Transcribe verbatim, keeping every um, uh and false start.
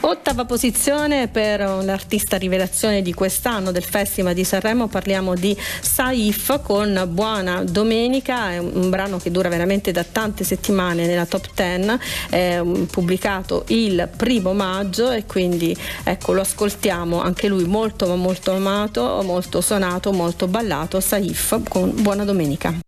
Ottava posizione per l'artista rivelazione di quest'anno del Festival di Sanremo, parliamo di Saif con Buona Domenica, è un brano che dura veramente da tante settimane nella top dieci, è pubblicato il primo maggio e quindi ecco lo ascoltiamo, anche lui molto molto amato, molto suonato, molto ballato, Saif con Buona Domenica.